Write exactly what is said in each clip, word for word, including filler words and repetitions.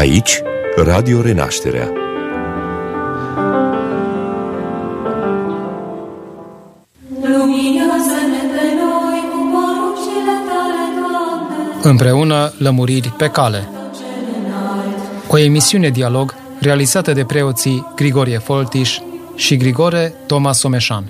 Aici, Radio Renașterea. Împreună lămuriri pe cale. O emisiune dialog realizată de preoții Grigorie Foltiș și Grigore Toma Someșan.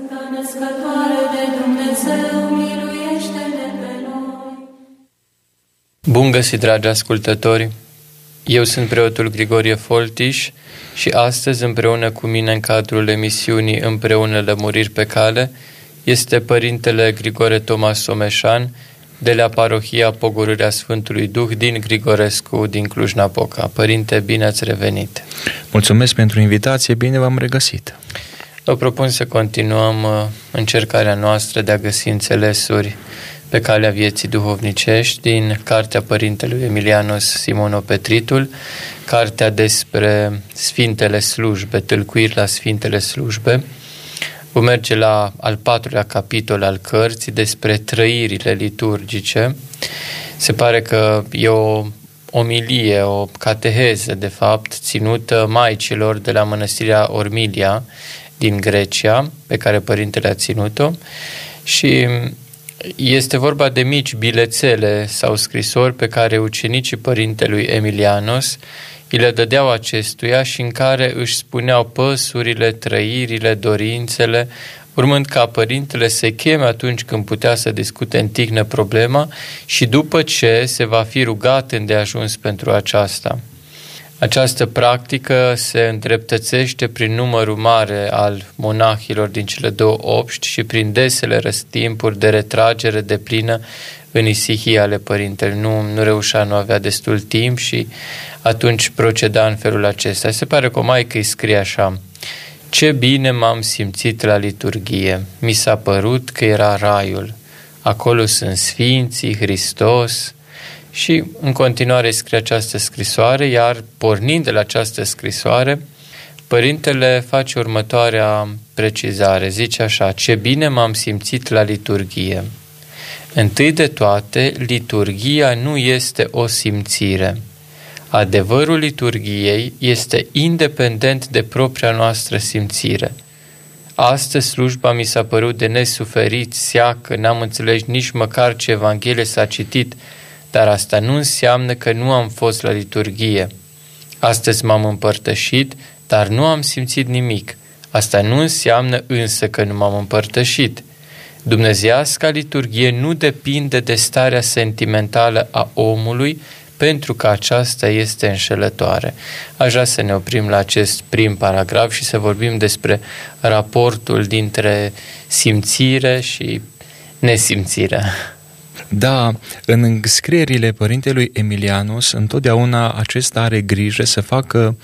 Bun găsit, dragi ascultători! Eu sunt preotul Grigorie Foltiș și astăzi, împreună cu mine în cadrul emisiunii Împreună lămuriri pe cale, este Părintele Grigore Toma Someșan de la Parohia Pogorârea Sfântului Duh din Grigorescu, din Cluj-Napoca. Părinte, bine ați revenit! Mulțumesc pentru invitație, bine v-am regăsit! Vă propun să continuăm încercarea noastră de a găsi înțelesuri pe calea vieții duhovnicești din cartea Părintelui Emilianos Simonopetritul, cartea despre Sfintele Slujbe, tâlcuiri la Sfintele Slujbe. Vom merge la al patrulea capitol al cărții despre trăirile liturgice. Se pare că e o omilie, o cateheză, de fapt, ținută maicilor de la mănăstirea Ormilia din Grecia, pe care Părintele a ținut-o, și este vorba de mici bilețele sau scrisori pe care ucenicii Părintelui Emilianos îi le dădeau acestuia și în care își spuneau păsurile, trăirile, dorințele, urmând ca Părintele să cheme atunci când putea să discute în tihnă problema și după ce se va fi rugat îndeajuns pentru aceasta. Această practică se îndreptățește prin numărul mare al monahilor din cele două obști și prin desele răstimpuri de retragere deplină în isihii ale Părintelui. Nu, nu reușea, nu avea destul timp și atunci proceda în felul acesta. Se pare că o maică îi scrie așa: ce bine m-am simțit la liturghie, mi s-a părut că era raiul, acolo sunt Sfinții, Hristos. Și în continuare scrie această scrisoare, iar pornind de la această scrisoare, Părintele face următoarea precizare, zice așa: ce bine m-am simțit la liturghie. Întâi de toate, liturghia nu este o simțire. Adevărul liturghiei este independent de propria noastră simțire. Astăzi slujba mi s-a părut de nesuferit, seacă, n-am înțeles nici măcar ce Evanghelie s-a citit, dar asta nu înseamnă că nu am fost la liturghie. Astăzi m-am împărtășit, dar nu am simțit nimic. Asta nu înseamnă însă că nu m-am împărtășit. Dumnezeiasca liturghie nu depinde de starea sentimentală a omului, pentru că aceasta este înșelătoare. Aș vrea să ne oprim la acest prim paragraf și să vorbim despre raportul dintre simțire și nesimțire. Da, în scrierile Părintelui Emilianos, întotdeauna acesta are grijă să facă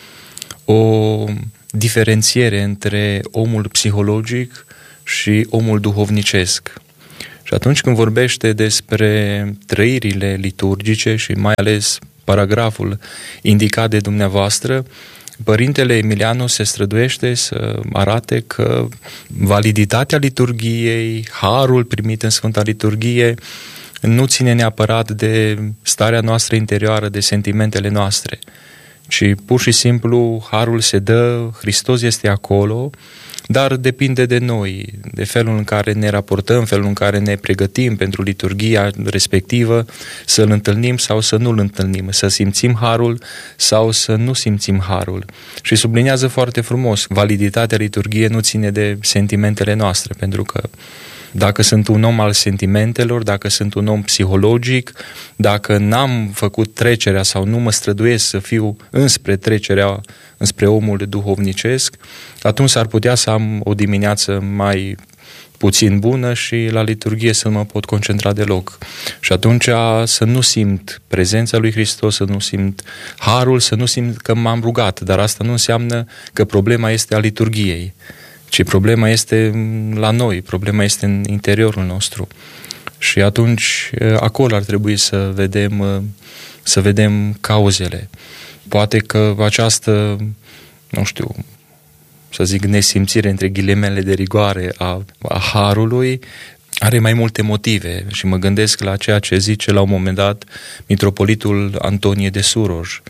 o diferențiere între omul psihologic și omul duhovnicesc. Și atunci când vorbește despre trăirile liturgice și mai ales paragraful indicat de dumneavoastră, Părintele Emilianos se străduiește să arate că validitatea liturghiei, harul primit în Sfânta Liturghie, nu ține neapărat de starea noastră interioară, de sentimentele noastre, ci pur și simplu harul se dă, Hristos este acolo, dar depinde de noi, de felul în care ne raportăm, felul în care ne pregătim pentru liturghia respectivă, să-l întâlnim sau să nu-l întâlnim, să simțim harul sau să nu simțim harul. Și subliniază foarte frumos, validitatea liturghiei nu ține de sentimentele noastre, pentru că dacă sunt un om al sentimentelor, dacă sunt un om psihologic, dacă n-am făcut trecerea sau nu mă străduiesc să fiu înspre trecerea, înspre omul duhovnicesc, atunci s-ar putea să am o dimineață mai puțin bună și la liturghie să nu mă pot concentra deloc. Și atunci să nu simt prezența lui Hristos, să nu simt harul, să nu simt că m-am rugat, dar asta nu înseamnă că problema este a liturghiei, ci problema este la noi, problema este în interiorul nostru. Și atunci acolo ar trebui să vedem, să vedem cauzele. Poate că această, nu știu, să zic, nesimțire între ghilimele de rigoare a, a harului are mai multe motive și mă gândesc la ceea ce zice la un moment dat mitropolitul Antonie de Suroj,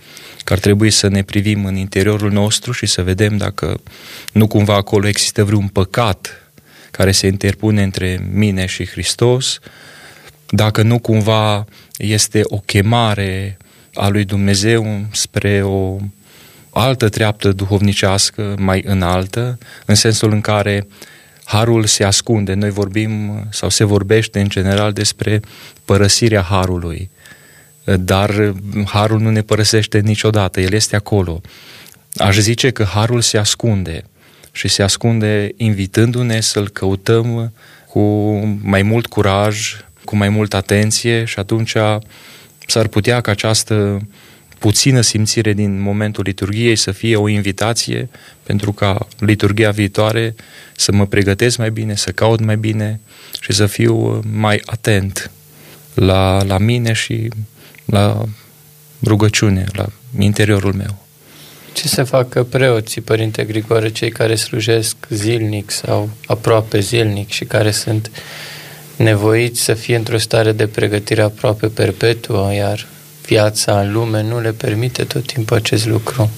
că ar trebui să ne privim în interiorul nostru și să vedem dacă nu cumva acolo există vreun păcat care se interpune între mine și Hristos, dacă nu cumva este o chemare a lui Dumnezeu spre o altă treaptă duhovnicească mai înaltă, în sensul în care harul se ascunde. Noi vorbim sau se vorbește în general despre părăsirea harului, dar harul nu ne părăsește niciodată, el este acolo. Aș zice că harul se ascunde și se ascunde invitându-ne să-l căutăm cu mai mult curaj, cu mai multă atenție, și atunci s-ar putea ca această puțină simțire din momentul liturghiei să fie o invitație pentru ca liturghia viitoare să mă pregătesc mai bine, să caut mai bine și să fiu mai atent la, la mine și la rugăciune, la interiorul meu. Ce să facă preoții, Părinte Grigore, cei care slujesc zilnic sau aproape zilnic și care sunt nevoiți să fie într-o stare de pregătire aproape perpetuă, iar viața în lume nu le permite tot timpul acest lucru?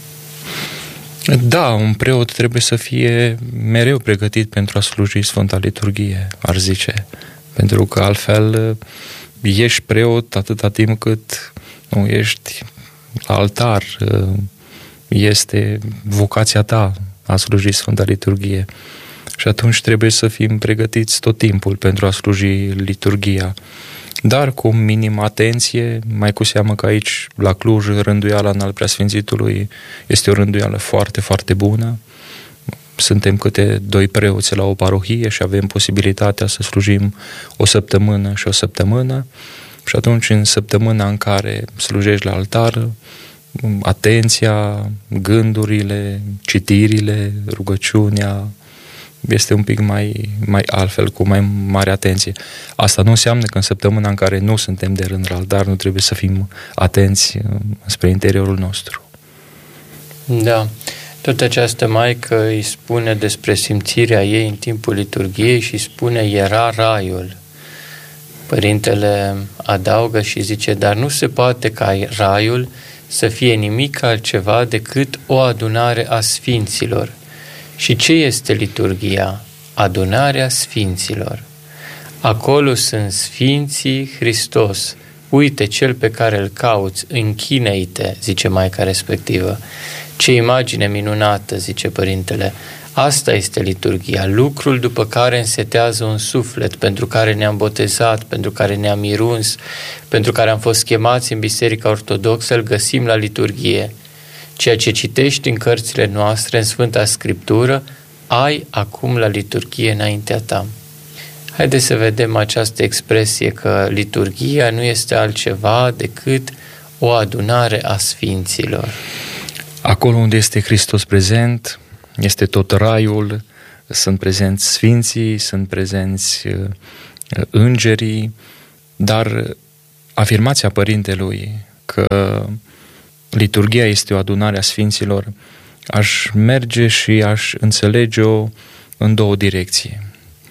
Da, un preot trebuie să fie mereu pregătit pentru a sluji Sfânta Liturghie, ar zice. Pentru că altfel ești preot atâta timp cât nu ești la altar, este vocația ta a sluji Sfânta Liturghie. Și atunci trebuie să fim pregătiți tot timpul pentru a sluji liturghia. Dar cu minimă atenție, mai cu seamă că aici, la Cluj, rânduiala în al Preasfințitului este o rânduială foarte, foarte bună. Suntem câte doi preoți la o parohie și avem posibilitatea să slujim o săptămână și o săptămână. Și atunci, în săptămâna în care slujești la altar, atenția, gândurile, citirile, rugăciunea este un pic mai, mai altfel, cu mai mare atenție. Asta nu înseamnă că în săptămâna în care nu suntem de rând la altar nu trebuie să fim atenți spre interiorul nostru. Da. Tot această maică îi spune despre simțirea ei în timpul liturghiei și spune era raiul. Părintele adaugă și zice, dar nu se poate ca raiul să fie nimic altceva decât o adunare a sfinților. Și ce este liturghia? Adunarea sfinților. Acolo sunt sfinții Hristos. Uite, cel pe care îl cauți, închină-i-te, zice maica respectivă. Ce imagine minunată, zice părintele. Asta este liturghia, lucrul după care însetează un suflet, pentru care ne-am botezat, pentru care ne-am miruns, pentru care am fost chemați în Biserica Ortodoxă, îl găsim la liturghie. Ceea ce citești în cărțile noastre, în Sfânta Scriptură, ai acum la liturghie înaintea ta. Haideți să vedem această expresie că liturghia nu este altceva decât o adunare a sfinților. Acolo unde este Hristos prezent, este tot raiul, sunt prezenți sfinții, sunt prezenți îngerii, dar afirmația Părintelui că liturghia este o adunare a sfinților, aș merge și aș înțelege-o în două direcții.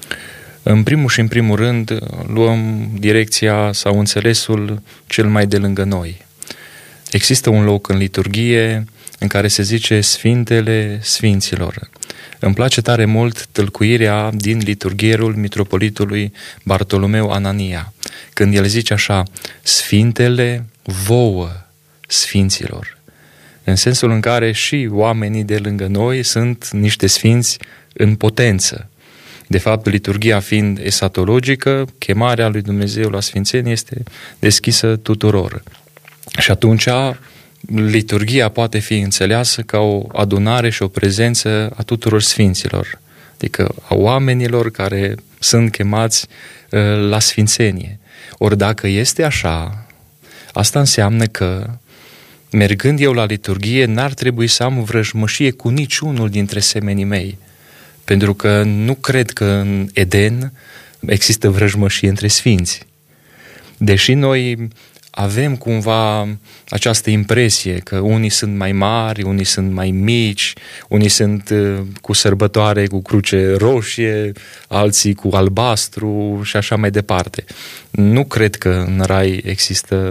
În primul și în primul rând luăm direcția sau înțelesul cel mai de lângă noi. Există un loc în liturghie în care se zice Sfintele Sfinților. Îmi place tare mult tâlcuirea din liturghierul mitropolitului Bartolomeu Anania, când el zice așa, Sfintele vouă Sfinților, în sensul în care și oamenii de lângă noi sunt niște sfinți în potență. De fapt, liturghia fiind esatologică, chemarea lui Dumnezeu la sfințenie este deschisă tuturor. Și atunci liturghia poate fi înțeleasă ca o adunare și o prezență a tuturor sfinților, adică a oamenilor care sunt chemați la sfințenie. Ori dacă este așa, asta înseamnă că mergând eu la liturghie, n-ar trebui să am vrăjmășie cu niciunul dintre semenii mei, pentru că nu cred că în Eden există vrăjmășie între sfinți. Deși noi avem cumva această impresie că unii sunt mai mari, unii sunt mai mici, unii sunt cu sărbătoare cu cruce roșie, alții cu albastru și așa mai departe. Nu cred că în rai există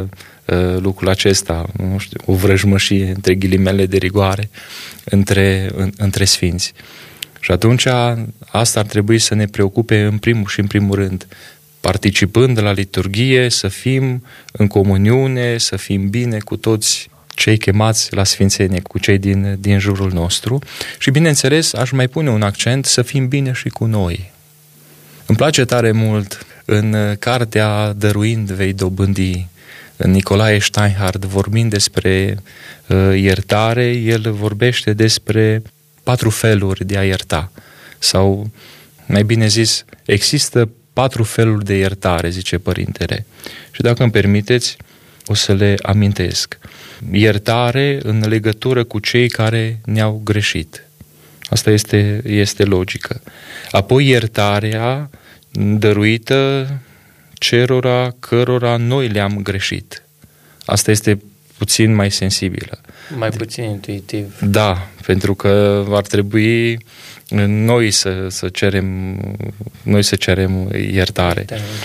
lucrul acesta, nu știu, o vrăjmășie între ghilimele de rigoare între, în, între sfinți. Și atunci asta ar trebui să ne preocupe în primul și în primul rând, participând la liturghie, să fim în comuniune, să fim bine cu toți cei chemați la sfințenie, cu cei din, din jurul nostru și, bineînțeles, aș mai pune un accent să fim bine și cu noi. Îmi place tare mult în cartea Dăruind vei dobândi, Nicolae Steinhardt, vorbind despre uh, iertare, el vorbește despre patru feluri de a ierta. Sau, mai bine zis, există patru feluri de iertare, zice Părintele. Și dacă îmi permiteți, o să le amintesc. Iertare în legătură cu cei care ne-au greșit. Asta este, este logică. Apoi iertarea dăruită cerora cărora noi le-am greșit. Asta este puțin mai sensibilă. Mai puțin intuitiv. Da, pentru că ar trebui noi să, să cerem noi să cerem iertare.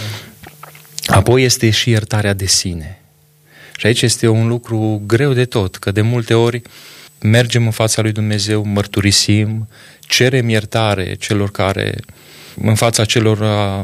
Apoi este și iertarea de sine. Și aici este un lucru greu de tot, că de multe ori mergem în fața lui Dumnezeu, mărturisim, cerem iertare celor care, în fața celor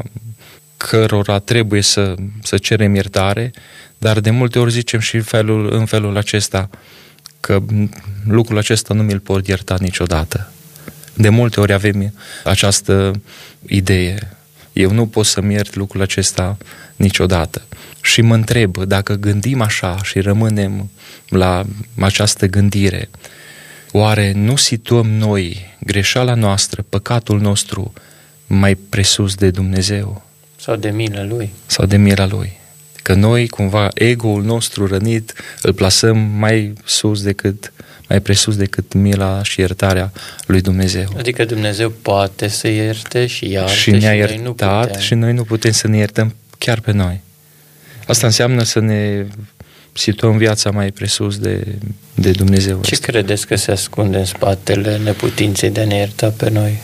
cărora trebuie să, să cerem iertare, dar de multe ori zicem și felul, în felul acesta că lucrul acesta nu mi-l pot ierta niciodată. De multe ori avem această idee. Eu nu pot să-mi iert lucrul acesta niciodată. Și mă întreb, dacă gândim așa și rămânem la această gândire, oare nu situăm noi greșeala noastră, păcatul nostru, mai presus de Dumnezeu? Sau de mila Lui. Sau de mila Lui. Că noi, cumva, ego-ul nostru rănit îl plasăm mai sus decât, mai presus decât mila și iertarea lui Dumnezeu. Adică Dumnezeu poate să ierte și iarte și ne-a și iertat noi nu și noi nu putem să ne iertăm chiar pe noi. Asta înseamnă să ne situăm viața mai presus de, de Dumnezeu. Ce ăsta. credeți că se ascunde în spatele neputinței de a ne ierta pe noi?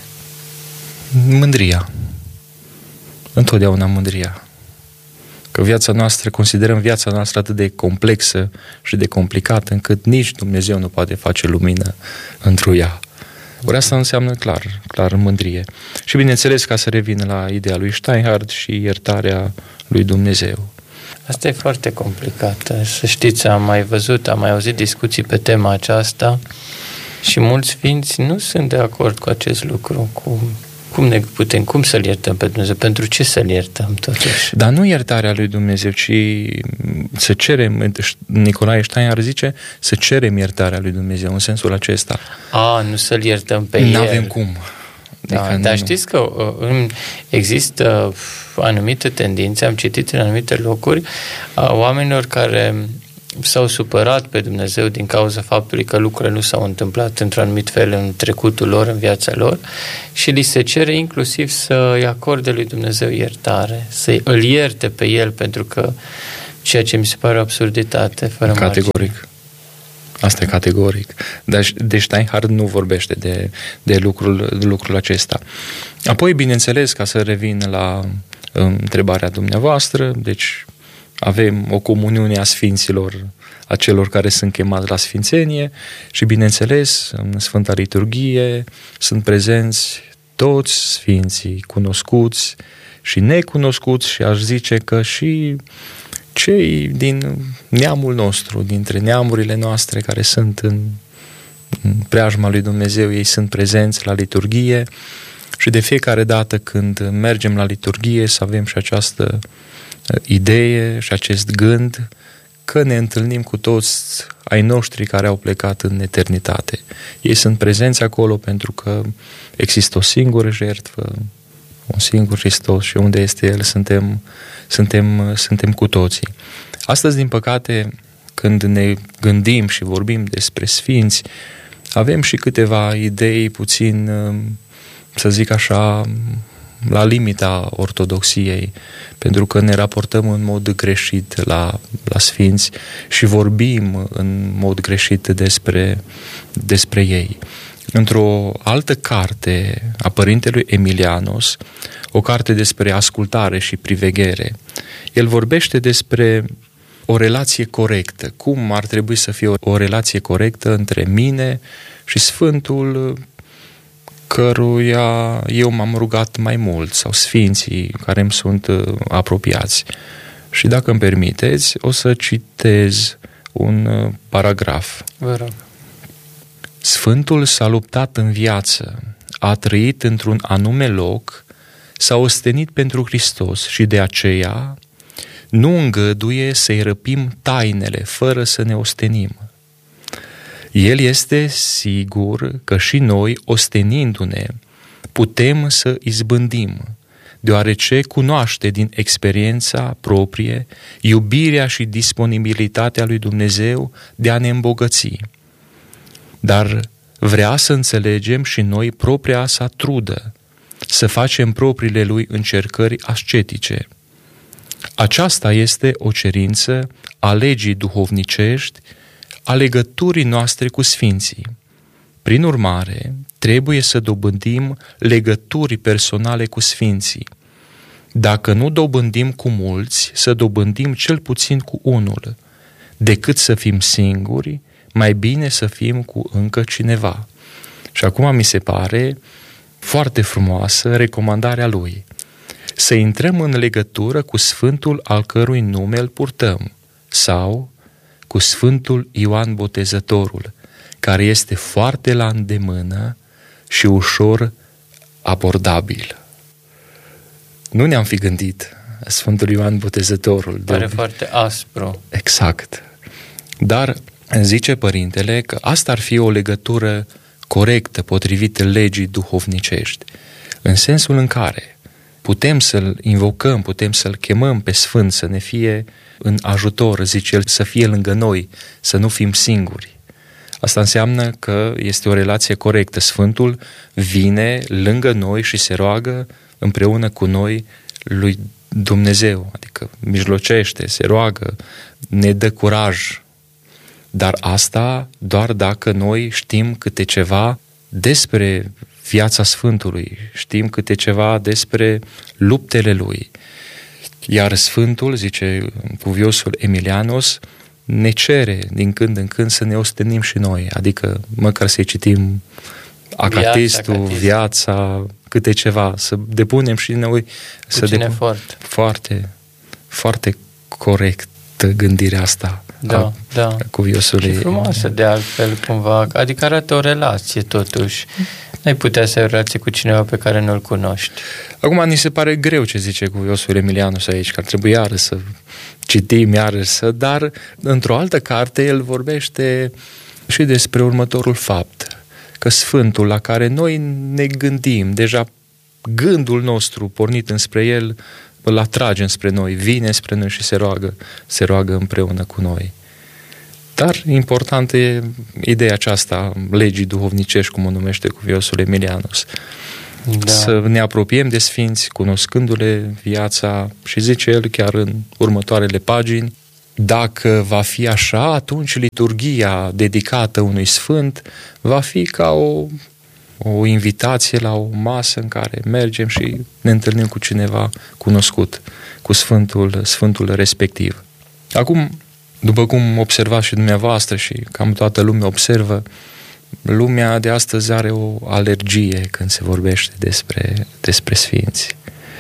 Mândria. Întotdeauna mândria. Că viața noastră, considerăm viața noastră atât de complexă și de complicată, încât nici Dumnezeu nu poate face lumină într-o ea. Ori asta înseamnă clar, clar mândrie. Și bineînțeles, ca să revin la ideea lui Steinhardt și iertarea lui Dumnezeu. Asta e foarte complicată. Să știți, am mai văzut, am mai auzit discuții pe tema aceasta și mulți sfinți nu sunt de acord cu acest lucru, cu cum ne putem, cum să-L iertăm pe Dumnezeu, pentru ce să-L iertăm totuși. Dar nu iertarea lui Dumnezeu, ci să cerem, Nicolae Steinhardt zice, să cerem iertarea lui Dumnezeu, în sensul acesta. A, nu să-L iertăm pe El. N-avem cum. Da, adică dar nu, știți că uh, există anumite tendințe, am citit în anumite locuri, a oamenilor care s-au supărat pe Dumnezeu din cauza faptului că lucrurile nu s-au întâmplat într-un anumit fel în trecutul lor, în viața lor, și li se cere inclusiv să-i acorde lui Dumnezeu iertare, să îl ierte pe El, pentru că ceea ce mi se pare o absurditate fără categoric. margine. Asta e categoric. Deci, de Steinhardt nu vorbește de, de, lucrul, de lucrul acesta. Apoi, bineînțeles, ca să revin la întrebarea dumneavoastră, deci avem o comuniune a sfinților, a celor care sunt chemați la sfințenie și, bineînțeles, în Sfânta Liturghie sunt prezenți toți sfinții, cunoscuți și necunoscuți, și aș zice că și cei din neamul nostru, dintre neamurile noastre care sunt în, în preajma lui Dumnezeu, ei sunt prezenți la liturghie și de fiecare dată când mergem la liturghie să avem și această idee și acest gând că ne întâlnim cu toți ai noștri care au plecat în eternitate. Ei sunt prezenți acolo pentru că există o singură jertfă, un singur Hristos și unde este El suntem, suntem, suntem cu toții. Astăzi, din păcate, când ne gândim și vorbim despre sfinți, avem și câteva idei puțin, să zic așa, la limita ortodoxiei, pentru că ne raportăm în mod greșit la, la sfinți și vorbim în mod greșit despre, despre ei. Într-o altă carte a părintelui Emilianos, o carte despre ascultare și priveghere, el vorbește despre o relație corectă. Cum ar trebui să fie o, o relație corectă între mine și Sfântul căruia eu m-am rugat mai mult, sau sfinții care îmi sunt apropiați. Și dacă îmi permiteți, o să citez un paragraf. Vă rog. Sfântul s-a luptat în viață, a trăit într-un anume loc, s-a ostenit pentru Hristos și de aceea nu îngăduie să-i răpim tainele fără să ne ostenim. El este sigur că și noi, ostenindu-ne, putem să izbândim, deoarece cunoaște din experiența proprie iubirea și disponibilitatea lui Dumnezeu de a ne îmbogăți. Dar vrea să înțelegem și noi propria sa trudă, să facem propriile lui încercări ascetice. Aceasta este o cerință a legii duhovnicești, a legăturii noastre cu sfinții. Prin urmare, trebuie să dobândim legături personale cu sfinții. Dacă nu dobândim cu mulți, să dobândim cel puțin cu unul. Decât să fim singuri, mai bine să fim cu încă cineva. Și acum mi se pare foarte frumoasă recomandarea lui. Să intrăm în legătură cu Sfântul al cărui nume îl purtăm, sau cu Sfântul Ioan Botezătorul, care este foarte la îndemână și ușor abordabil. Nu ne-am fi gândit Sfântul Ioan Botezătorul. Pare de... foarte aspru. Exact. Dar zice părintele că asta ar fi o legătură corectă, potrivit legii duhovnicești, în sensul în care putem să-L invocăm, putem să-L chemăm pe Sfânt să ne fie în ajutor, zice El, să fie lângă noi, să nu fim singuri. Asta înseamnă că este o relație corectă. Sfântul vine lângă noi și se roagă împreună cu noi lui Dumnezeu, adică mijlocește, se roagă, ne dă curaj. Dar asta doar dacă noi știm câte ceva despre viața Sfântului, știm câte ceva despre luptele lui. Iar Sfântul, zice cuviosul Emilianos, ne cere din când în când să ne ostenim și noi, adică măcar să-i citim acatistul, viața, viața, câte ceva, să depunem și noi să depunem. Efort. Foarte, foarte corectă gândirea asta. Da, a, da. A cuviosului. Și frumoasă de altfel cumva, adică arată o relație totuși. N-ai putea să ai o relație cu cineva pe care nu-l cunoști. Acum ni se pare greu ce zice cuviosul Emilianus aici, că ar trebui iară să citim, iară să, dar într-o altă carte el vorbește și despre următorul fapt, că Sfântul la care noi ne gândim, deja gândul nostru pornit înspre el, îl atrage spre noi, vine spre noi și se roagă, se roagă împreună cu noi. Dar importantă e ideea aceasta, legii duhovnicești, cum o numește cuviosul Emilianus. Da. Să ne apropiem de sfinți, cunoscându-le viața, și zice el chiar în următoarele pagini, dacă va fi așa, atunci liturghia dedicată unui sfânt va fi ca o, o invitație la o masă în care mergem și ne întâlnim cu cineva cunoscut, cu sfântul, sfântul respectiv. Acum, după cum observați și dumneavoastră și cam toată lumea observă, lumea de astăzi are o alergie când se vorbește despre, despre sfinți.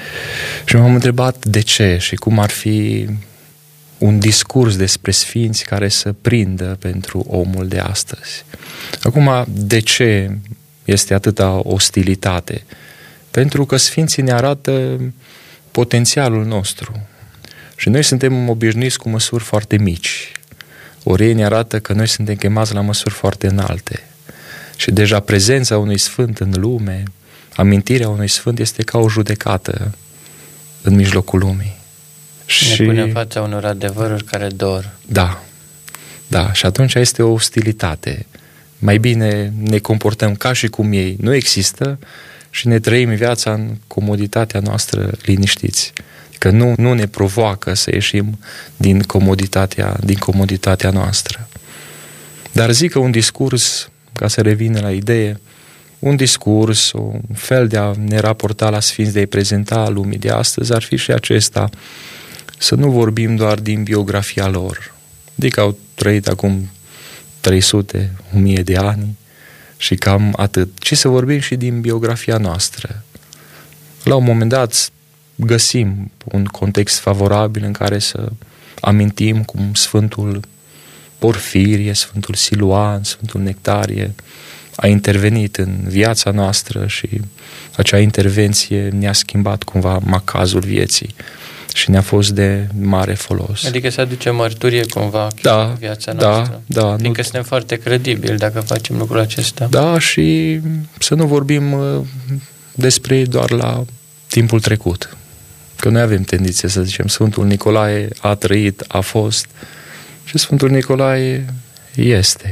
Și m-am întrebat de ce și cum ar fi un discurs despre sfinți care să prindă pentru omul de astăzi. Acum, de ce este atâta ostilitate? Pentru că sfinții ne arată potențialul nostru. Și noi suntem obișnuiți cu măsuri foarte mici. Ori ei ne arată că noi suntem chemați la măsuri foarte înalte. Și deja prezența unui sfânt în lume, amintirea unui sfânt este ca o judecată în mijlocul lumii. Ne și pune în fața unor adevăruri care dor. Da, da. Și atunci este o ostilitate. Mai bine ne comportăm ca și cum ei nu există și ne trăim viața în comoditatea noastră liniștiți. Că nu, nu ne provoacă să ieșim din comoditatea, din comoditatea noastră. Dar zic că un discurs, ca să revină la idee, un discurs, un fel de a ne raporta la sfinți, de a-i prezenta lumii de astăzi, ar fi și acesta, să nu vorbim doar din biografia lor. Adică au trăit acum trei sute, o mie de ani și cam atât. Ci să vorbim și din biografia noastră. La un moment dat găsim un context favorabil în care să amintim cum Sfântul Porfirie, Sfântul Siluan, Sfântul Nectarie a intervenit în viața noastră și acea intervenție ne-a schimbat cumva macazul vieții și ne-a fost de mare folos. Adică să aduce mărturie cumva da, în viața noastră. Da, da. Adică nu... suntem foarte credibili dacă facem lucrul acesta. Da, și să nu vorbim despre ei doar la timpul trecut. Că noi avem tendințe să zicem Sfântul Nicolae a trăit, a fost, și Sfântul Nicolae este.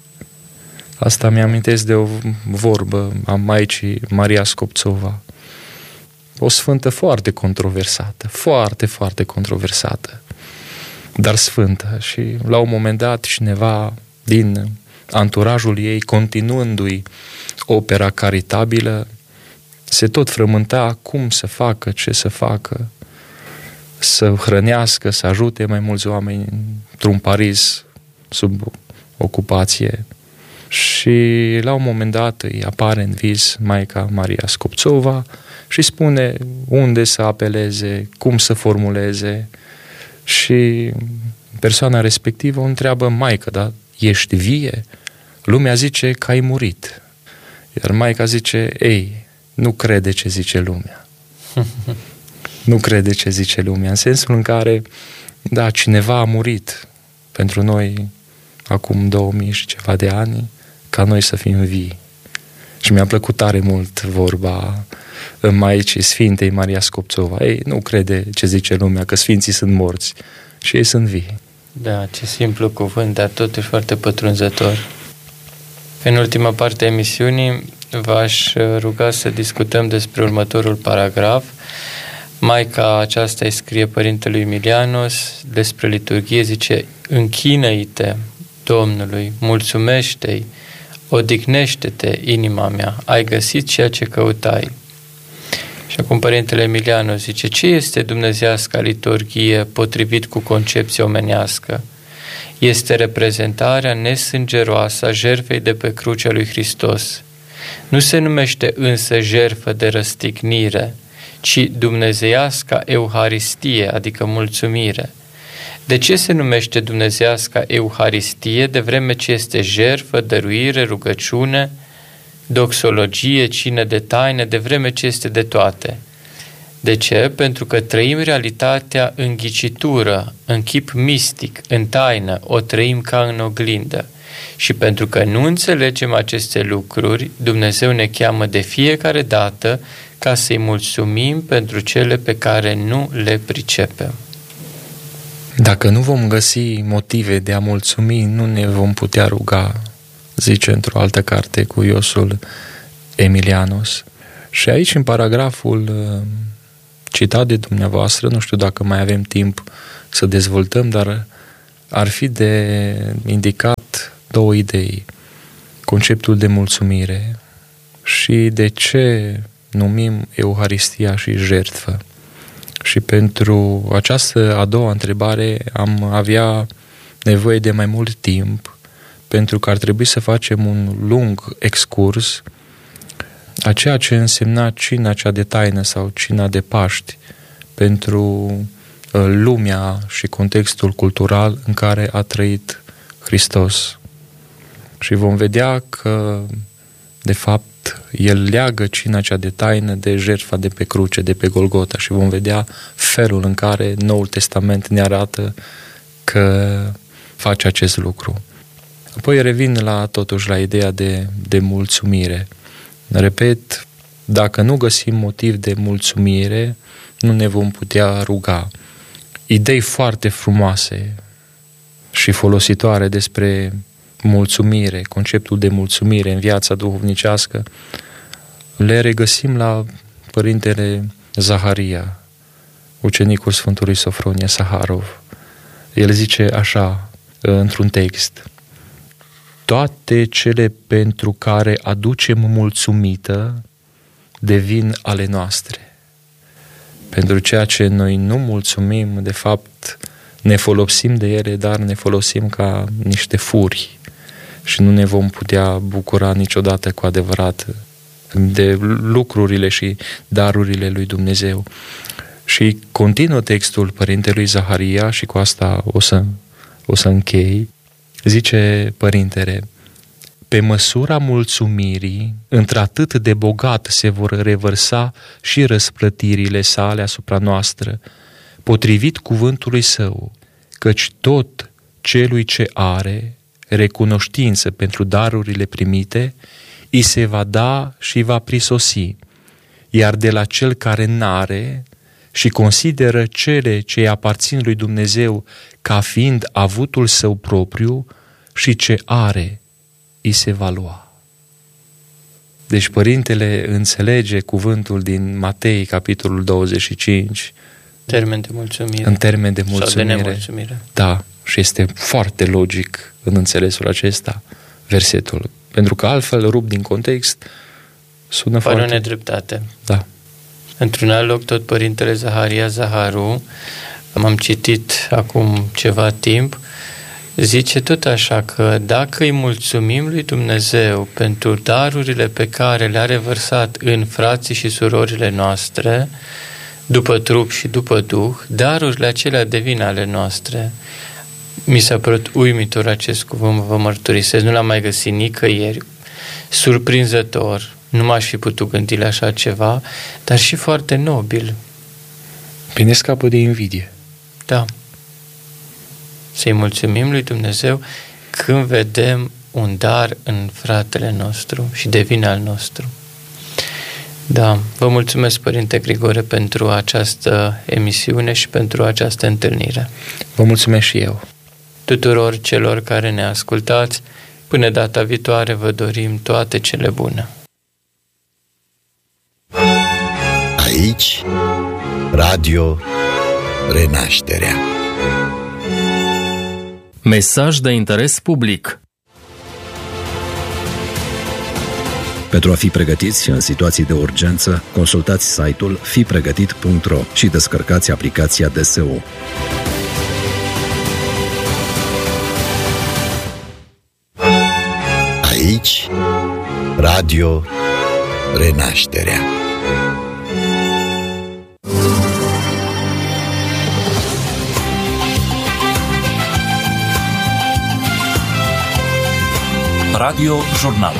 Asta mi-amintesc de o vorbă a Maicii Maria Scopțova. O sfântă foarte controversată, foarte, foarte controversată, dar sfântă. Și la un moment dat cineva din anturajul ei, continuându-i opera caritabilă, se tot frământa cum să facă, ce să facă, să hrănească, să ajute mai mulți oameni într-un Paris sub ocupație. Și la un moment dat îi apare în vis Maica Maria Scopțova și spune unde să apeleze, cum să formuleze, și persoana respectivă o întreabă: Maică, dar ești vie? Lumea zice că ai murit. Iar Maica zice: ei, nu crede ce zice lumea. Nu crede ce zice lumea, în sensul în care, da, cineva a murit pentru noi acum două mii și ceva de ani, ca noi să fim vii. Și mi-a plăcut tare mult vorba Maicii Sfintei Maria Scopțova. Ei, nu crede ce zice lumea, că sfinții sunt morți și ei sunt vii. Da, ce simplu cuvânt, dar totuși foarte pătrunzător. În ultima parte a emisiunii v-aș ruga să discutăm despre următorul paragraf. Maica aceasta îi scrie părintelui Emilianos despre liturghie, zice: închină-i-te Domnului, mulțumește-i, odihnește-te, inima mea, ai găsit ceea ce căutai. Și acum părintele Emilianos zice: ce este dumnezeiasca liturghie potrivit cu concepția omenească? Este reprezentarea nesângeroasă a jertfei de pe crucea lui Hristos. Nu se numește însă jertfă de răstignire, ci dumnezeiasca Euharistie, adică mulțumire. De ce se numește dumnezeiasca Euharistie, de vreme ce este jertfă, dăruire, rugăciune, doxologie, cină de taine, de vreme ce este de toate? De ce? Pentru că trăim realitatea în ghicitură, în chip mistic, în taină, o trăim ca în oglindă. Și pentru că nu înțelegem aceste lucruri, Dumnezeu ne cheamă de fiecare dată ca să-i mulțumim pentru cele pe care nu le pricepem. Dacă nu vom găsi motive de a mulțumi, nu ne vom putea ruga, zice într-o altă carte cuiosul Emilianos. Și aici, în paragraful citat de dumneavoastră, nu știu dacă mai avem timp să dezvoltăm, dar ar fi de indicat două idei. Conceptul de mulțumire și de ce numim Euharistia și jertfă. Și pentru această a doua întrebare am avea nevoie de mai mult timp, pentru că ar trebui să facem un lung excurs a ceea ce însemna cina cea de taină sau cina de Paști pentru lumea și contextul cultural în care a trăit Hristos. Și vom vedea că, de fapt, el leagă cina cea de taină de jertfa de pe cruce, de pe Golgota, și vom vedea felul în care Noul Testament ne arată că face acest lucru. Apoi revin la, totuși la ideea de, de mulțumire. Repet, dacă nu găsim motiv de mulțumire, nu ne vom putea ruga. Idei foarte frumoase și folositoare despre mulțumire, conceptul de mulțumire în viața duhovnicească, le regăsim la părintele Zaharia, ucenicul Sfântului Sofronie Saharov. El zice așa, într-un text: toate cele pentru care aducem mulțumită devin ale noastre. pentru ceea ce noi nu mulțumim, de fapt ne folosim de ele, dar ne folosim ca niște furi și nu ne vom putea bucura niciodată cu adevărat de lucrurile și darurile lui Dumnezeu. Și continuă textul părintelui Zaharia și cu asta o să, o să închei. Zice părintele: pe măsura mulțumirii, într-atât de bogat se vor revărsa și răsplătirile sale asupra noastră, potrivit cuvântului său, căci tot celui ce are recunoștință pentru darurile primite, îi se va da și va prisosi, iar de la cel care n-are și consideră cele ce îi aparțin lui Dumnezeu ca fiind avutul său propriu, și ce are îi se va lua. Deci părintele înțelege cuvântul din Matei, capitolul douăzeci și cinci, termen de mulțumire. În termen de mulțumire. Sau de nemulțumire. Da, și este foarte logic în înțelesul acesta versetul, pentru că altfel, rup din context, sună Pare foarte... o nedreptate. Da. Într-un alt loc, tot părintele Zaharia Zaharu, am citit acum ceva timp, zice tot așa că dacă îi mulțumim lui Dumnezeu pentru darurile pe care le-a revărsat în frații și surorile noastre, după trup și după duh, darurile acelea devin ale noastre. Mi s-a părut uimitor acest cuvânt, vă mărturisesc, nu l-am mai găsit nicăieri, surprinzător, nu m-aș fi putut gândi la așa ceva, dar și foarte nobil. Bine scapă de invidie. Da. Să-i mulțumim lui Dumnezeu când vedem un dar în fratele nostru și devine al nostru. Da, vă mulțumesc, Părinte Grigore, pentru această emisiune și pentru această întâlnire. Vă mulțumesc și eu. Tuturor celor care ne ascultați, până data viitoare vă dorim toate cele bune. Aici, Radio Renașterea. Mesaj de interes public. Pentru a fi pregătiți în situații de urgență, consultați site-ul fi pregătit punct ro și descărcați aplicația D S U. Aici, Radio Renașterea. Radio Jurnal.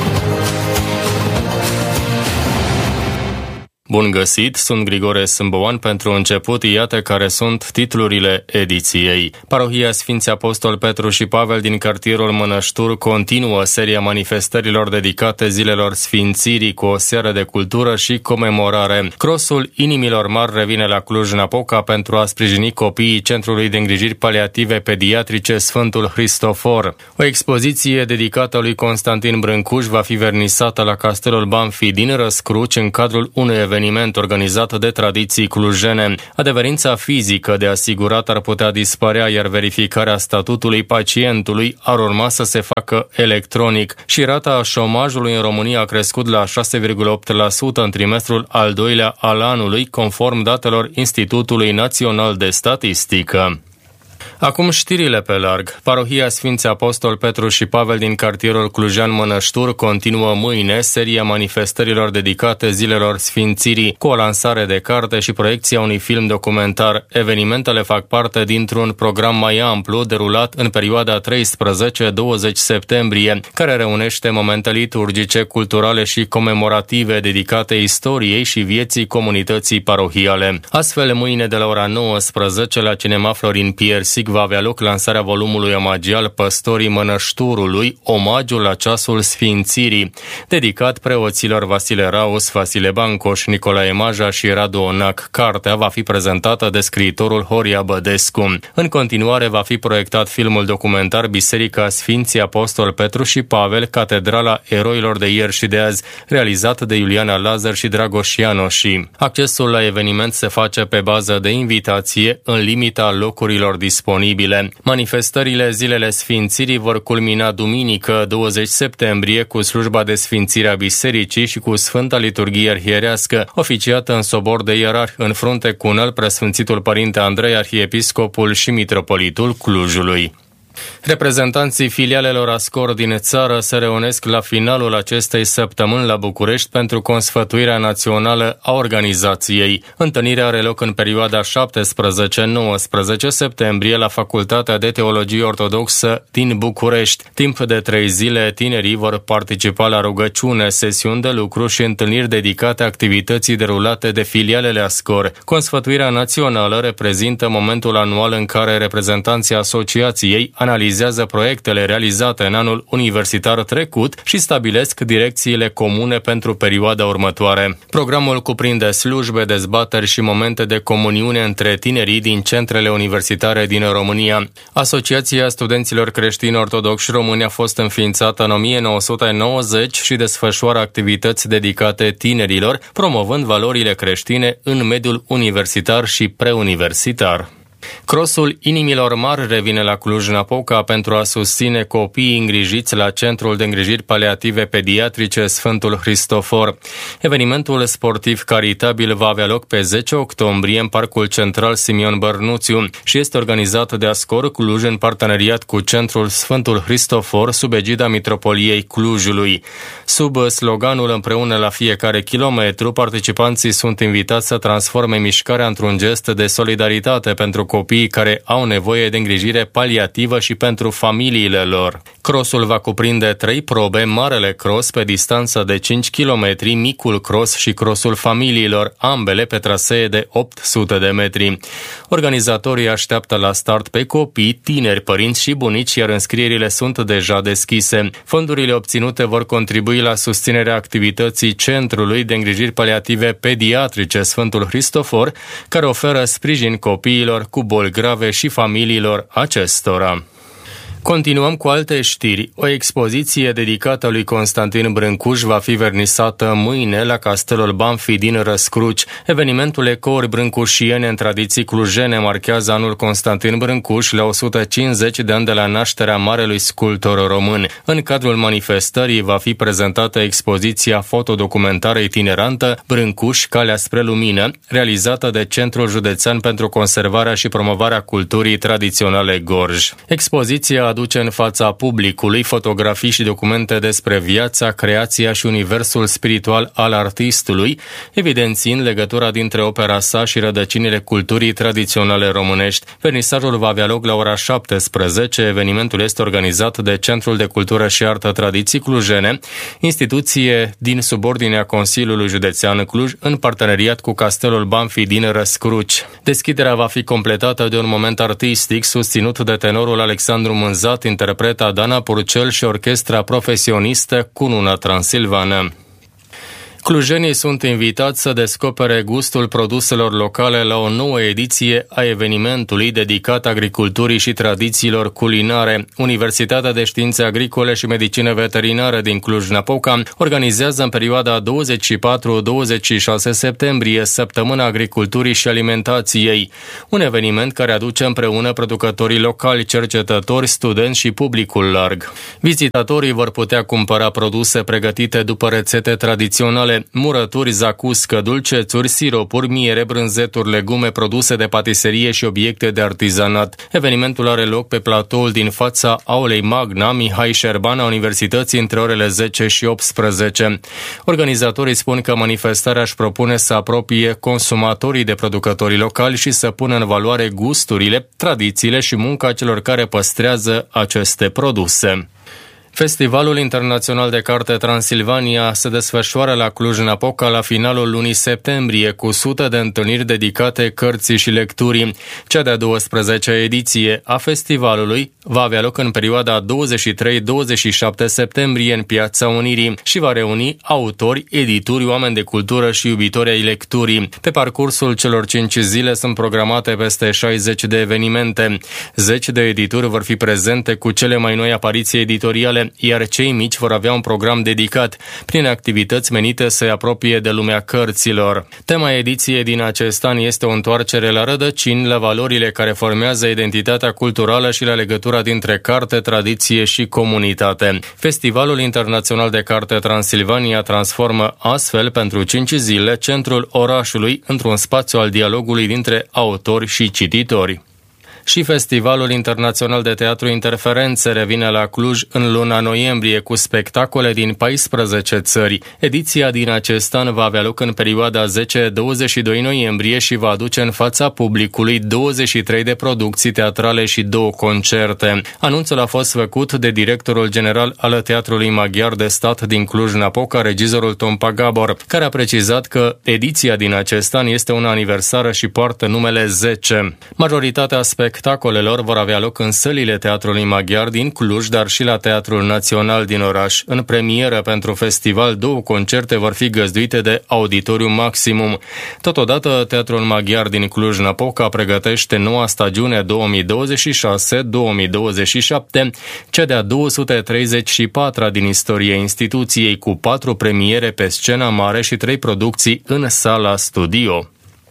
Bun găsit, sunt Grigore Sâmbăoan. Pentru început, iată care sunt titlurile ediției. Parohia Sfinții Apostol Petru și Pavel din cartierul Mănăștur continuă seria manifestărilor dedicate zilelor Sfințirii cu o seară de cultură și comemorare. Crossul Inimilor Mari revine la Cluj-Napoca pentru a sprijini copiii Centrului de Îngrijiri Paliative Pediatrice Sfântul Hristofor. O expoziție dedicată lui Constantin Brâncuș va fi vernisată la Castelul Banfi din Răscruci în cadrul unui eveniment organizat de tradiții clujene. Adeverința fizică de asigurat ar putea dispărea, iar verificarea statutului pacientului ar urma să se facă electronic și rata șomajului în România a crescut la șase virgulă opt la sută în trimestrul al doilea al anului, conform datelor Institutului Național de Statistică. Acum știrile pe larg. Parohia Sfinții Apostol Petru și Pavel din cartierul Clujan Mănăștur continuă mâine seria manifestărilor dedicate zilelor Sfințirii, cu o lansare de carte și proiecția unui film documentar. Evenimentele fac parte dintr-un program mai amplu derulat în perioada treisprezece douăzeci septembrie, care reunește momente liturgice, culturale și comemorative dedicate istoriei și vieții comunității parohiale. Astfel, mâine de la ora nouăsprezece la Cinema Florin Piersic va avea loc lansarea volumului omagial Păstorii Mănășturului, omagiul la ceasul Sfințirii, dedicat preoților Vasile Raus, Vasile Bancoș, Nicolae Maja și Radu Onac. Cartea va fi prezentată de scriitorul Horia Bădescu. În continuare va fi proiectat filmul documentar Biserica Sfinții Apostol Petru și Pavel, Catedrala Eroilor de ieri și de azi, realizat de Iuliana Lazar și Dragoș Ianoși. Accesul la eveniment se face pe bază de invitație în limita locurilor disponibile disponibile. Manifestările Zilele Sfințirii vor culmina duminică, douăzeci septembrie, cu slujba de sfințire a bisericii și cu Sfânta Liturghie Arhierească, oficiată în sobor de ierarhi, în frunte cu Înalt Preasfințitul Părinte Andrei, arhiepiscopul și mitropolitul Clujului. Reprezentanții filialelor Ascor din țară se reunesc la finalul acestei săptămâni la București pentru consfătuirea națională a organizației. Întâlnirea are loc în perioada șaptesprezece nouăsprezece septembrie la Facultatea de Teologie Ortodoxă din București. Timp de trei zile, tinerii vor participa la rugăciune, sesiuni de lucru și întâlniri dedicate activității derulate de filialele Ascor. Consfătuirea națională reprezintă momentul anual în care reprezentanții asociației analizează proiectele realizate în anul universitar trecut și stabilesc direcțiile comune pentru perioada următoare. Programul cuprinde slujbe, dezbateri și momente de comuniune între tinerii din centrele universitare din România. Asociația Studenților Creștini Ortodoxi Români a fost înființată în o mie nouă sute nouăzeci și desfășoară activități dedicate tinerilor, promovând valorile creștine în mediul universitar și preuniversitar. Crossul Inimilor Mari revine la Cluj-Napoca pentru a susține copiii îngrijiți la Centrul de Îngrijiri Paliative Pediatrice Sfântul Hristofor. Evenimentul sportiv caritabil va avea loc pe zece octombrie în Parcul Central Simion Bărnuțiu și este organizat de Ascor Cluj în parteneriat cu Centrul Sfântul Hristofor sub egida Mitropoliei Clujului. Sub sloganul Împreună la fiecare kilometru, participanții sunt invitați să transforme mișcarea într-un gest de solidaritate pentru copiii care au nevoie de îngrijire paliativă și pentru familiile lor. Crossul va cuprinde trei probe: Marele Cross pe distanță de cinci kilometri, Micul Cross și Crossul Familiilor, ambele pe trasee de opt sute de metri. Organizatorii așteaptă la start pe copii, tineri, părinți și bunici, iar înscrierile sunt deja deschise. Fondurile obținute vor contribui la susținerea activității Centrului de Îngrijiri Paliative Pediatrice Sfântul Hristofor, care oferă sprijin copiilor cu boli grave și familiilor acestora. Continuăm cu alte știri. O expoziție dedicată lui Constantin Brâncuș va fi vernisată mâine la Castelul Banfi din Răscruci. Evenimentul Ecouri brâncușiene în tradiții clujene marchează anul Constantin Brâncuș la o sută cincizeci de ani de la nașterea marelui sculptor român. În cadrul manifestării va fi prezentată expoziția fotodocumentară itinerantă Brâncuș, Calea spre Lumină, realizată de Centrul Județean pentru Conservarea și Promovarea Culturii Tradiționale Gorj. Expoziția aduce în fața publicului fotografii și documente despre viața, creația și universul spiritual al artistului, evidențiind legătura dintre opera sa și rădăcinile culturii tradiționale românești. Vernisajul va avea loc la ora șaptesprezece. Evenimentul este organizat de Centrul de Cultură și Artă Tradiții Clujene, instituție din subordinea Consiliului Județean Cluj, în parteneriat cu Castelul Banfi din Răscruci. Deschiderea va fi completată de un moment artistic susținut de tenorul Alexandru Mânzat, interpreta Dana Purcel și orchestra profesionistă Cununa Transilvană. Clujenii sunt invitați să descopere gustul produselor locale la o nouă ediție a evenimentului dedicat agriculturii și tradițiilor culinare. Universitatea de Științe Agricole și Medicină Veterinară din Cluj-Napoca organizează în perioada douăzeci și patru douăzeci și șase septembrie Săptămâna Agriculturii și Alimentației, un eveniment care aduce împreună producătorii locali, cercetători, studenți și publicul larg. Vizitatorii vor putea cumpăra produse pregătite după rețete tradiționale, murături, zacuscă, dulcețuri, siropuri, miere, brânzeturi, legume, produse de patiserie și obiecte de artizanat. Evenimentul are loc pe platoul din fața Aulei Magna Mihai Șerban a Universității între orele zece și optsprezece. Organizatorii spun că manifestarea își propune să apropie consumatorii de producătorii locali și să pună în valoare gusturile, tradițiile și munca celor care păstrează aceste produse. Festivalul Internațional de Carte Transilvania se desfășoară la Cluj-Napoca la finalul lunii septembrie, cu sute de întâlniri dedicate cărții și lecturii. Cea de-a douăsprezecea ediție a festivalului va avea loc în perioada douăzeci și trei douăzeci și șapte septembrie în Piața Unirii și va reuni autori, edituri, oameni de cultură și iubitori ai lecturii. Pe parcursul celor cinci zile sunt programate peste șaizeci de evenimente. Zeci de edituri vor fi prezente cu cele mai noi apariții editoriale, digitale, iar cei mici vor avea un program dedicat, prin activități menite să-i apropie de lumea cărților. Tema ediției din acest an este o întoarcere la rădăcini, la valorile care formează identitatea culturală și la legătura dintre carte, tradiție și comunitate. Festivalul Internațional de Carte Transilvania transformă astfel pentru cinci zile centrul orașului într-un spațiu al dialogului dintre autori și cititori. Și Festivalul Internațional de Teatru Interferențe revine la Cluj în luna noiembrie cu spectacole din paisprezece țări. Ediția din acest an va avea loc în perioada zece douăzeci și doi noiembrie și va aduce în fața publicului douăzeci și trei de producții teatrale și două concerte. Anunțul a fost făcut de directorul general al Teatrului Maghiar de Stat din Cluj-Napoca, regizorul Tompa Gabor, care a precizat că ediția din acest an este una aniversară și poartă numele zece. Majoritatea spectacolelor vor avea loc în sălile Teatrului Maghiar din Cluj, dar și la Teatrul Național din oraș. În premieră pentru festival, două concerte vor fi găzduite de Auditoriu Maximum. Totodată, Teatrul Maghiar din Cluj-Napoca pregătește noua stagiune două mii douăzeci și șase două mii douăzeci și șapte, cea de-a două sute treizeci și patra din istoria instituției, cu patru premiere pe scena mare și trei producții în sala studio.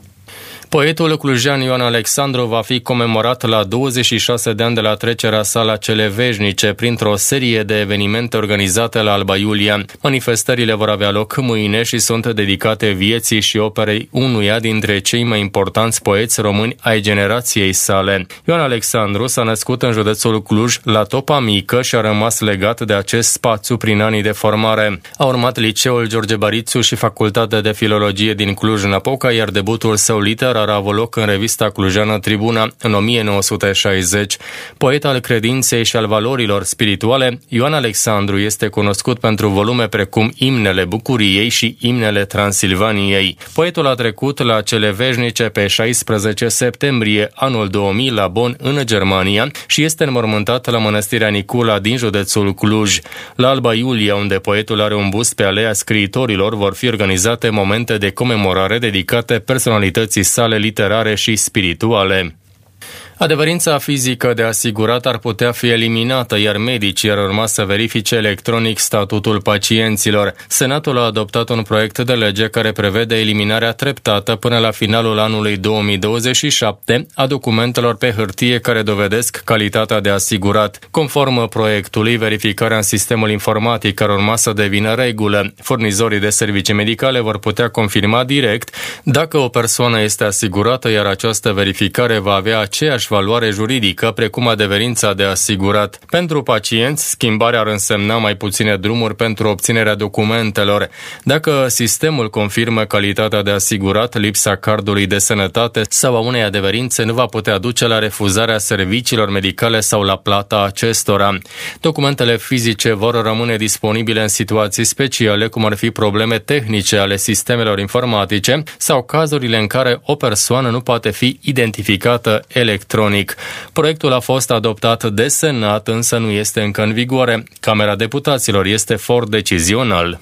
Poetul clujean Ioan Alexandru va fi comemorat la douăzeci și șase de ani de la trecerea sa la cele veșnice printr-o serie de evenimente organizate la Alba Iulia. Manifestările vor avea loc mâine și sunt dedicate vieții și operei unuia dintre cei mai importanți poeți români ai generației sale. Ioan Alexandru s-a născut în județul Cluj, la Topa Mică, și a rămas legat de acest spațiu prin anii de formare. A urmat liceul George Barițu și facultatea de filologie din Cluj-Napoca, iar debutul său literar a avut loc în revista clujeană Tribuna în o mie nouă sute șaizeci. Poet al credinței și al valorilor spirituale, Ioan Alexandru este cunoscut pentru volume precum Imnele Bucuriei și Imnele Transilvaniei. Poetul a trecut la cele veșnice pe șaisprezece septembrie anul două mii la Bonn, în Germania, și este înmormântat la Mănăstirea Nicula din județul Cluj. La Alba Iulia, unde poetul are un bust pe Alea Scriitorilor, vor fi organizate momente de comemorare dedicate personalității sale literare și spirituale. Adeverința fizică de asigurat ar putea fi eliminată, iar medicii ar urma să verifice electronic statutul pacienților. Senatul a adoptat un proiect de lege care prevede eliminarea treptată până la finalul anului două mii douăzeci și șapte a documentelor pe hârtie care dovedesc calitatea de asigurat. Conform proiectului, verificarea în sistemul informatic ar urma să devină regulă. Furnizorii de servicii medicale vor putea confirma direct dacă o persoană este asigurată, iar această verificare va avea aceeași valoare juridică precum adeverința de asigurat. Pentru pacienți, schimbarea ar însemna mai puține drumuri pentru obținerea documentelor. Dacă sistemul confirmă calitatea de asigurat, lipsa cardului de sănătate sau a unei adeverințe nu va putea duce la refuzarea serviciilor medicale sau la plata acestora. Documentele fizice vor rămâne disponibile în situații speciale, cum ar fi probleme tehnice ale sistemelor informatice sau cazurile în care o persoană nu poate fi identificată electronic. Proiectul a fost adoptat de Senat, însă nu este încă în vigoare. Camera Deputaților este for decizional.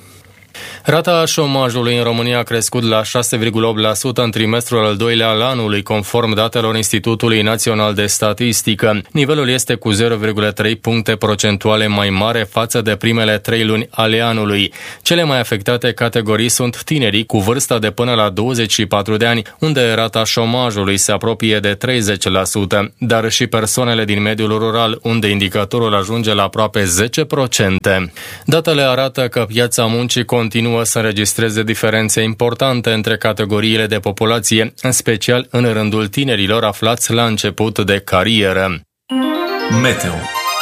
Rata șomajului în România a crescut la șase virgulă opt la sută în trimestrul al doilea al anului, conform datelor Institutului Național de Statistică. Nivelul este cu zero virgulă trei puncte procentuale mai mare față de primele trei luni ale anului. Cele mai afectate categorii sunt tinerii cu vârsta de până la douăzeci și patru de ani, unde rata șomajului se apropie de treizeci la sută, dar și persoanele din mediul rural, unde indicatorul ajunge la aproape zece la sută. Datele arată că piața muncii continuă să înregistreze diferențe importante între categoriile de populație, în special în rândul tinerilor aflați la început de carieră. Meteo.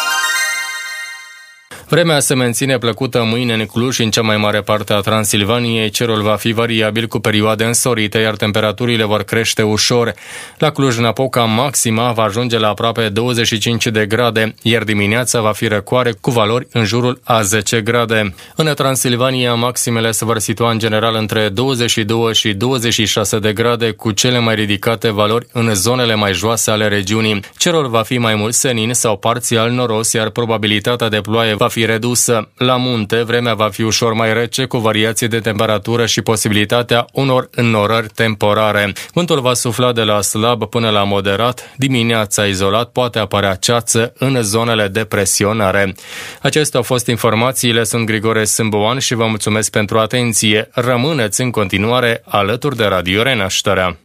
Vremea se menține plăcută mâine în Cluj și în cea mai mare parte a Transilvaniei. Cerul va fi variabil cu perioade însorite, iar temperaturile vor crește ușor. La Cluj-Napoca maxima va ajunge la aproape douăzeci și cinci de grade, iar dimineața va fi răcoare cu valori în jurul a zece grade. În Transilvania, maximele se vor situa în general între douăzeci și doi și douăzeci și șase de grade, cu cele mai ridicate valori în zonele mai joase ale regiunii. Cerul va fi mai mult senin sau parțial noros, iar probabilitatea de ploaie va fi fi redusă. La munte, vremea va fi ușor mai rece, cu variații de temperatură și posibilitatea unor înnorări temporare. Vântul va sufla de la slab până la moderat. Dimineața, izolat, poate apărea ceață în zonele de presionare. Acestea au fost informațiile. Sunt Grigore Sâmboan și vă mulțumesc pentru atenție. Rămâneți în continuare alături de Radio Renașterea.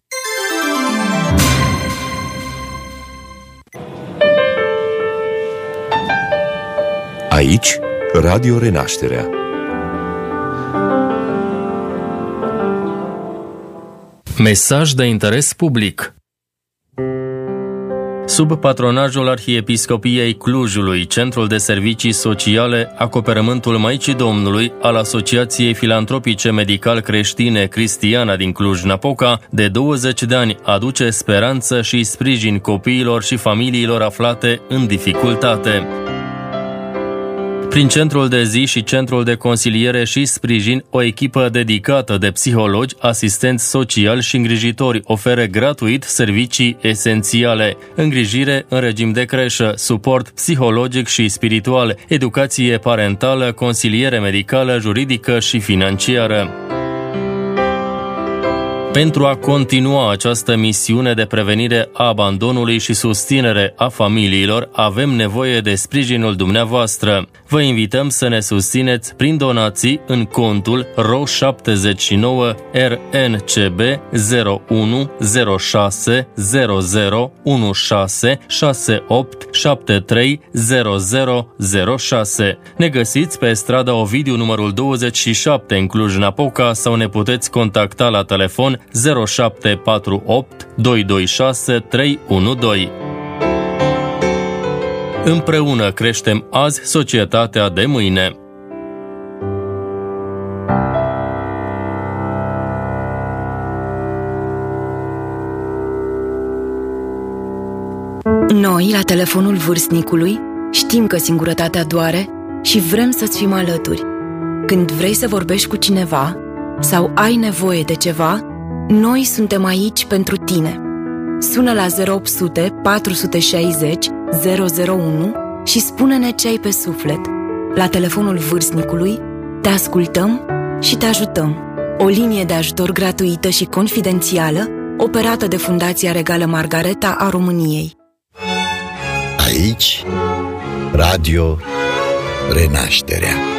Aici, Radio Renașterea. Mesaj de interes public. Sub patronajul Arhiepiscopiei Clujului, Centrul de Servicii Sociale Acoperământul Maicii Domnului al Asociației Filantropice Medical-Creștine Cristiana din Cluj-Napoca, de douăzeci de ani aduce speranță și sprijin copiilor și familiilor aflate în dificultate. Prin centrul de zi și centrul de consiliere și sprijin, o echipă dedicată de psihologi, asistenți sociali și îngrijitori oferă gratuit servicii esențiale: îngrijire în regim de creșă, suport psihologic și spiritual, educație parentală, consiliere medicală, juridică și financiară. Pentru a continua această misiune de prevenire a abandonului și susținere a familiilor, avem nevoie de sprijinul dumneavoastră. Vă invităm să ne susțineți prin donații în contul R O șaptezeci și nouă R N C B zero unu zero șase zero zero unu șase șase opt șapte trei zero zero zero șase. Ne găsiți pe strada Ovidiu numărul douăzeci și șapte în Cluj-Napoca sau ne puteți contacta la telefon zero șapte patru opt doi doi șase trei unu doi. Împreună creștem azi societatea de mâine. Noi, la telefonul vârstnicului, știm că singurătatea doare și vrem să-ți fim alături. Când vrei să vorbești cu cineva sau ai nevoie de ceva, noi suntem aici pentru tine. Sună la zero opt sute patru șase zero zero zero unu și spune-ne ce ai pe suflet. La telefonul vârstnicului te ascultăm și te ajutăm. O linie de ajutor gratuită și confidențială, operată de Fundația Regală Margareta a României. Aici, Radio Renașterea.